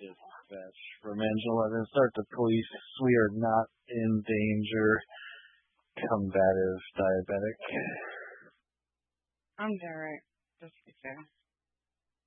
Dispatch from Angela 11. Start the police. We are not in danger. Combative diabetic. I'm Derek. Just be fair.